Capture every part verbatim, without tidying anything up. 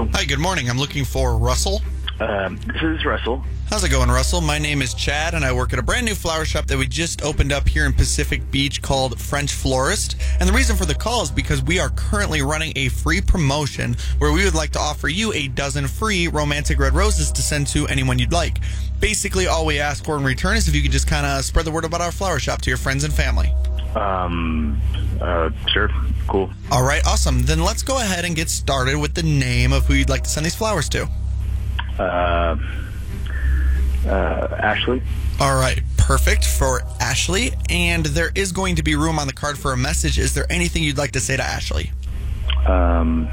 Hello. Hi, good morning. I'm looking for Russell. Um, this is Russell. How's it going, Russell? My name is Chad, and I work at a brand new flower shop that we just opened up here in Pacific Beach called French Florist. And the reason for the call is because we are currently running a free promotion where we would like to offer you a dozen free romantic red roses to send to anyone you'd like. Basically, all we ask for in return is if you could just kind of spread the word about our flower shop to your friends and family. Um, uh, sure. Cool. All right, awesome. Then let's go ahead and get started with the name of who you'd like to send these flowers to. Uh, uh, Ashley. All right, perfect for Ashley. And there is going to be room on the card for a message. Is there anything you'd like to say to Ashley? Um,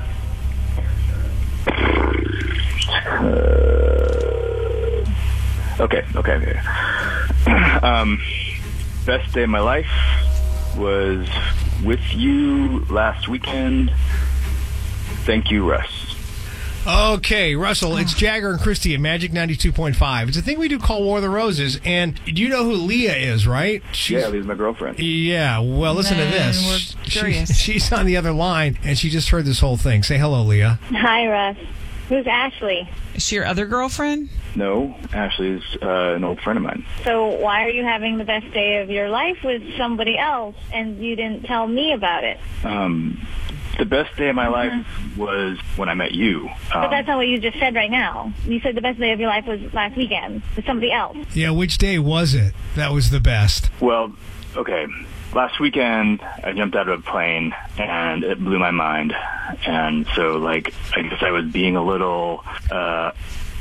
uh, okay, okay, okay. um, best day of my life was with you last weekend. Thank you, Russ. Okay, Russell, it's Jagger and Christy at Magic ninety-two point five. It's a thing we do called War of the Roses, and you know who Leah is, right? She's, yeah, Leah's my girlfriend. Yeah, well, listen Man, to this. we're She- curious. she's on the other line, and she just heard this whole thing. Say hello, Leah. Hi, Russ. Who's Ashley? Is she your other girlfriend? No, Ashley's uh, an old friend of mine. So why are you having the best day of your life with somebody else, and you didn't tell me about it? Um, the best day of my life was when I met you. Um, But that's not what you just said right now. You said the best day of your life was last weekend with somebody else. Yeah, which day was it? That was the best. Well, okay. Last weekend, I jumped out of a plane, and it blew my mind. And so, like, I guess I was being a little, uh,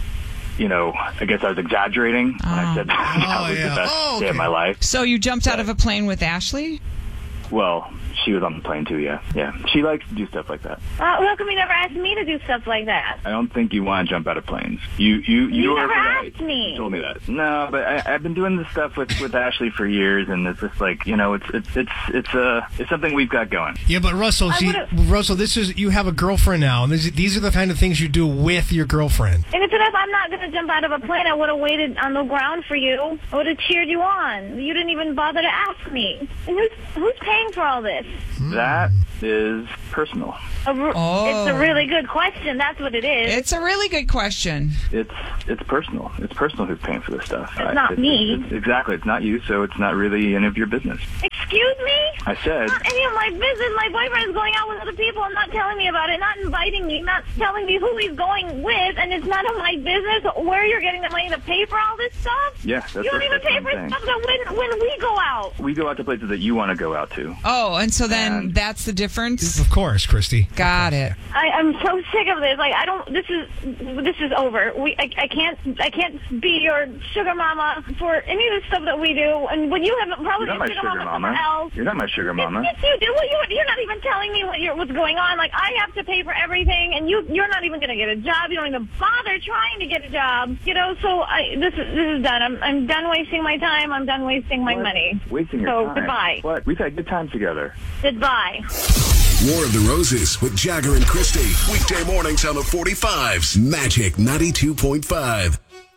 you know, I guess I was exaggerating when I said that Oh, was yeah. the best Oh, day of okay. my life. So you jumped out of a plane with Ashley? Well, she was on the plane, too, yeah. Yeah. She likes to do stuff like that. Uh, how come you never asked me to do stuff like that? I don't think you want to jump out of planes. You you you, You were never right. asked me. You told me that. No, but I, I've been doing this stuff with, with Ashley for years, and it's just like, you know, it's it's it's it's uh it's something we've got going. Yeah, but Russell, I see, would've- Russell, this is you have a girlfriend now, and this, these are the kind of things you do with your girlfriend. And it's enough. I'm not going to jump out of a plane. I would have waited on the ground for you. I would have cheered you on. You didn't even bother to ask me. And who's who's paying for all this? That is personal. A r- Oh. It's a really good question. That's what it is. It's a really good question. It's it's personal. It's personal who's paying for this stuff. It's not me. It's, exactly. It's not you, so it's not really any of your business. Excuse me? I said, Not any of my business. My boyfriend's going out with other people and not telling me about it, not inviting me, not telling me who he's going with, and it's none of my business where you're getting the money to pay for all this stuff. yeah, that's You don't what- even that's pay what for I'm saying. stuff that when when we go out. We go out to places that you want to go out to. Oh, and so then And- that's the difference? Of course, Christy. Got it. I, I'm so sick of this. Like I don't. This is this is over. We I, I can't I can't be your sugar mama for any of the stuff that we do. And when you have probably You're not my been sugar sugar mama somewhere mama. else. You're not my sugar mama. Yes, you do. Well, you, you're not even telling me what you're, what's going on. Like, I have to pay for everything, and you, you're not even going to get a job. You don't even bother trying to get a job. You know, so I, this, is, this is done. I'm, I'm done wasting my time. I'm done wasting my What? money. Wasting your so, time. goodbye. What? We've had good times together. Goodbye. War of the Roses with Jagger and Christy. Weekday mornings on the forty-fives. Magic ninety-two point five.